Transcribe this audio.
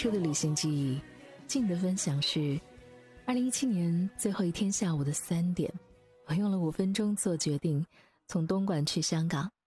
处的旅行记忆。静的分享是2017年最后一天下午的3点，我用了5分钟做决定，从东莞去香港。